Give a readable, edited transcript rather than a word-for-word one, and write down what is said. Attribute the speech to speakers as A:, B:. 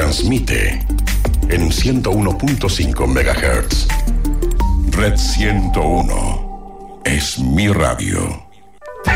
A: transmite en 101.5 MHz. Red 101 es mi radio.